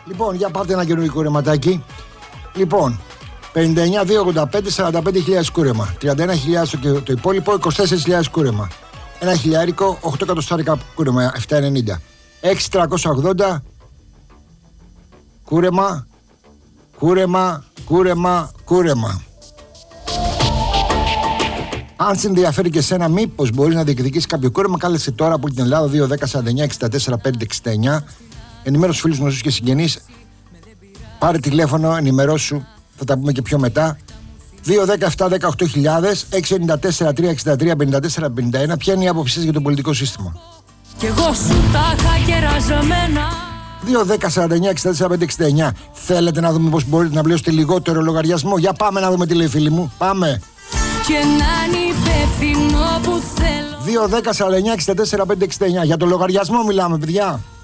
Λοιπόν, για πάρτε ένα καινούργιο κουρεματάκι. Λοιπόν, 59-285-45.000 κούρεμα. 31.000 το υπόλοιπο, 24.000 κούρεμα. Ένα χιλιάρικο, 8 εκατοστάρικα κούρεμα, 7,90. 6.380 κούρεμα, κούρεμα, κούρεμα, κούρεμα. Αν σε ενδιαφέρει και εσένα, μήπως μπορείς να διεκδικήσεις κάποιο κούρεμα, κάλεσε τώρα από την Ελλάδα 2-10-49-64-569. Ενημέρωσε φίλους γνωστούς και συγγενείς. Πάρε τηλέφωνο, ενημερώσου. Θα τα πούμε και πιο μετά. 2-10-7-18.000 694-363-54-51. Ποια είναι η άποψή σας για το πολιτικό σύστημα? Κι εγώ σου τα είχα κεραζεμένα. 2-10-49-64-569. Θέλετε να δούμε πώς μπορείτε να πληρώσετε λιγότερο λογαριασμό? Για πάμε να δούμε τι λέει, φίλοι μου. Πάμε. Και να είναι υπεύθυνο που θέλω. 2-10-49-64-569. Για το λογαριασμό μιλάμε, παιδιά.